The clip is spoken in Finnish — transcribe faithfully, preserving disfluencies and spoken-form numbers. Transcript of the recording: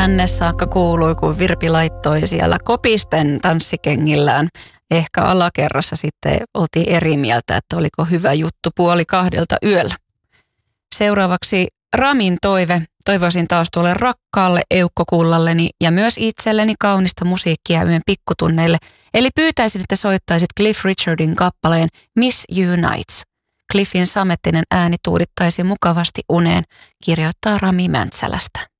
tänne saakka kuului, kun Virpi laittoi siellä kopisten tanssikengillään. Ehkä alakerrassa sitten oltiin eri mieltä, että oliko hyvä juttu puoli kahdelta yöllä. Seuraavaksi Ramin toive. Toivoisin taas tuolle rakkaalle eukkokullalleni ja myös itselleni kaunista musiikkia yön pikkutunneille. Eli pyytäisin, että soittaisit Cliff Richardin kappaleen Miss You Nights. Cliffin samettinen ääni tuudittaisi mukavasti uneen, kirjoittaa Rami Mäntsälästä.